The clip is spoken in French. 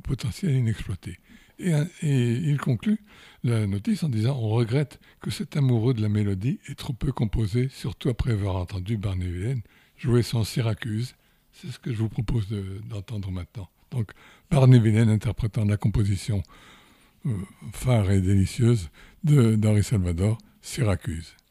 potentiel inexploité. Et il conclut la notice en disant « On regrette que cet amoureux de la mélodie ait trop peu composé, surtout après avoir entendu Barney Villain jouer son Syracuse ». C'est ce que je vous propose d'entendre maintenant. Donc, Barney Villain interprétant la composition phare et délicieuse d'Henri Salvador, Syracuse.